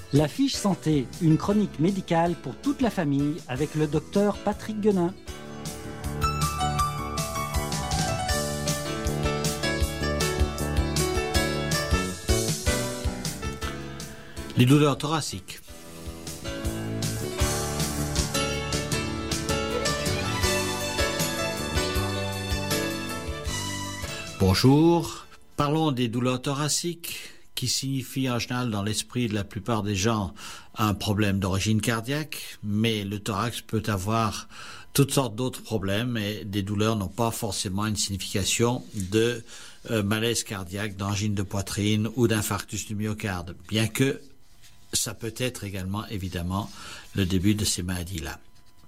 La fiche santé, une chronique médicale pour toute la famille avec le docteur Patrick Guenin. Les douleurs thoraciques. Bonjour, parlons des douleurs thoraciques qui signifient en général dans l'esprit de la plupart des gens un problème d'origine cardiaque, mais le thorax peut avoir toutes sortes d'autres problèmes et des douleurs n'ont pas forcément une signification de malaise cardiaque, d'angine de poitrine ou d'infarctus du myocarde, bien que ça peut être également évidemment le début de ces maladies-là.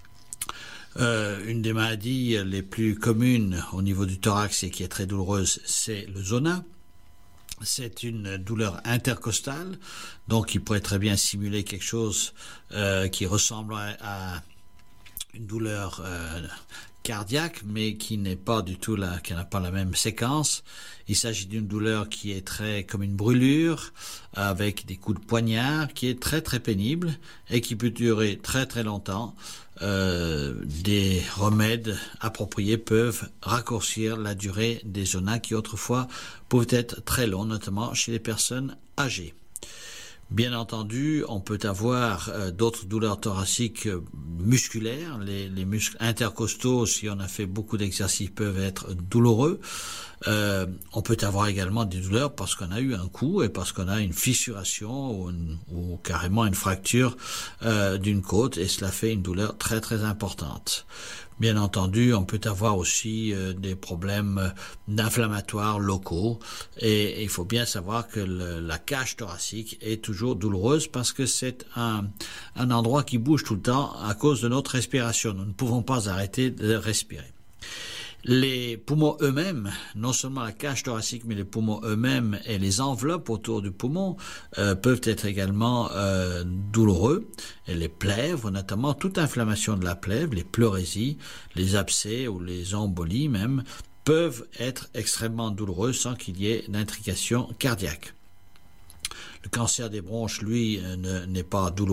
Une des maladies les plus communes au niveau du thorax et qui est très douloureuse, c'est le zona. C'est une douleur intercostale, donc qui pourrait très bien simuler quelque chose qui ressemble à une douleur cardiaque, mais qui n'est pas du tout qui n'a pas la même séquence. Il s'agit d'une douleur qui est très comme une brûlure, avec des coups de poignard, qui est très très pénible et qui peut durer très très longtemps. Des remèdes appropriés peuvent raccourcir la durée des zonas qui autrefois pouvaient être très longs, notamment chez les personnes âgées. Bien entendu, on peut avoir d'autres douleurs thoraciques musculaires. Les muscles intercostaux, si on a fait beaucoup d'exercices, peuvent être douloureux. On peut avoir également des douleurs parce qu'on a eu un coup et parce qu'on a une fissuration ou carrément une fracture d'une côte et cela fait une douleur très très importante. Bien entendu, on peut avoir aussi des problèmes d'inflammatoires locaux et il faut bien savoir que la cage thoracique est toujours douloureuse parce que c'est un endroit qui bouge tout le temps à cause de notre respiration. Nous ne pouvons pas arrêter de respirer. Les poumons eux-mêmes, non seulement la cage thoracique, mais les poumons eux-mêmes et les enveloppes autour du poumon peuvent être également douloureux. Et les plèvres, notamment toute inflammation de la plèvre, les pleurésies, les abcès ou les embolies même, peuvent être extrêmement douloureux sans qu'il y ait d'intrication cardiaque. Le cancer des bronches, lui, n'est pas douloureux.